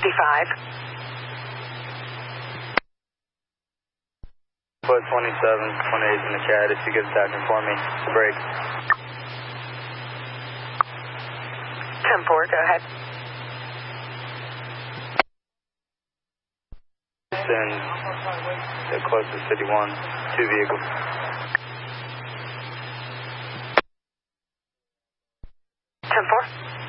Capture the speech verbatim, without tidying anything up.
fifty-five. Foot twenty-seven, twenty-eight in the cat. If you get attachment for me, break. ten four, go ahead. In the closest city one, two vehicles. ten four.